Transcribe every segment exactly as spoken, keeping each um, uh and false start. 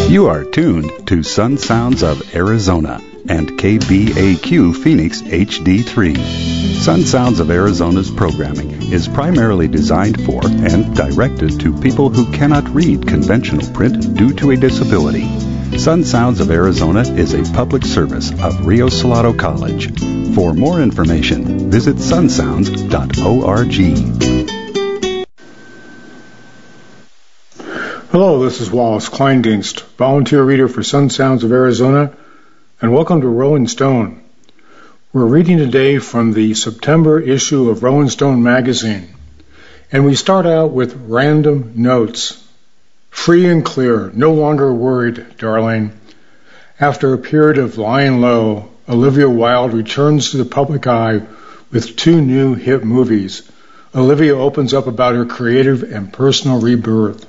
You are tuned to Sun Sounds of Arizona and K B A Q Phoenix H D three. Sun Sounds of Arizona's programming is primarily designed for and directed to people who cannot read conventional print due to a disability. Sun Sounds of Arizona is a public service of Rio Salado College. For more information, visit sun sounds dot org. Hello, this is Wallace Kleindienst, volunteer reader for Sun Sounds of Arizona, and welcome to Rolling Stone. We're reading today from the September issue of Rolling Stone magazine, and we start out with random notes. Free and clear, no longer worried, darling. After a period of lying low, Olivia Wilde returns to the public eye with two new hit movies. Olivia opens up about her creative and personal rebirth.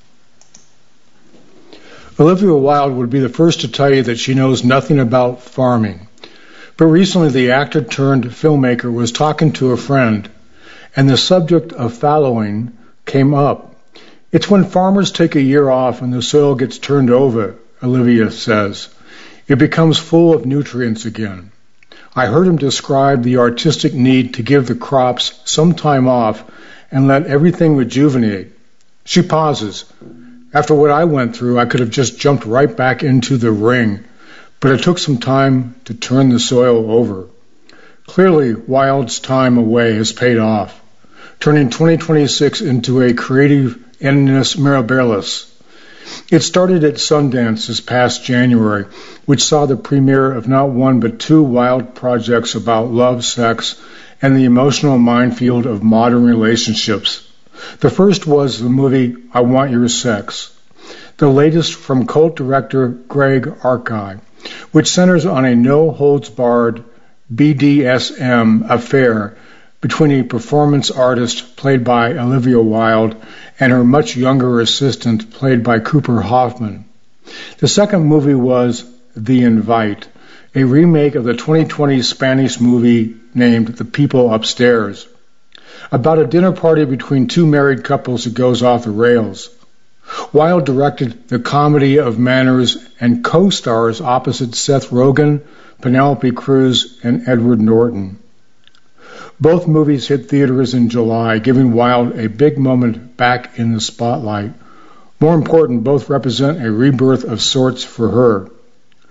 Olivia Wilde would be the first to tell you that she knows nothing about farming. But recently the actor turned filmmaker was talking to a friend, and the subject of fallowing came up. It's when farmers take a year off and the soil gets turned over, Olivia says. It becomes full of nutrients again. I heard him describe the artistic need to give the crops some time off and let everything rejuvenate. She pauses. After what I went through, I could have just jumped right back into the ring, but it took some time to turn the soil over. Clearly, Wilde's time away has paid off, turning twenty twenty-six into a creative annus mirabilis. It started at Sundance this past January, which saw the premiere of not one but two Wilde projects about love, sex, and the emotional minefield of modern relationships. The first was the movie I Want Your Sex, the latest from cult director Greg Arki, which centers on a no-holds-barred B D S M affair between a performance artist played by Olivia Wilde and her much younger assistant played by Cooper Hoffman. The second movie was The Invite, a remake of the twenty twenty Spanish movie named The People Upstairs, about a dinner party between two married couples that goes off the rails. Wilde directed The Comedy of Manners and co-stars opposite Seth Rogen, Penelope Cruz, and Edward Norton. Both movies hit theaters in July, giving Wilde a big moment back in the spotlight. More important, both represent a rebirth of sorts for her.